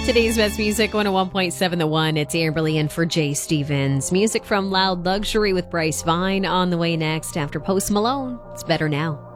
Today's best music, 101.7 The One. It's Amberly in for Jay Stevens. Music from Loud Luxury with Bryce Vine on the way next after Post Malone. It's Better Now.